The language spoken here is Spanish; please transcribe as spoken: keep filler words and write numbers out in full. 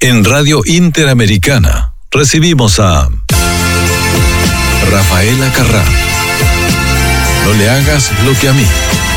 En Radio Interamericana recibimos a Rafaela Carrá. No le hagas lo que a mí.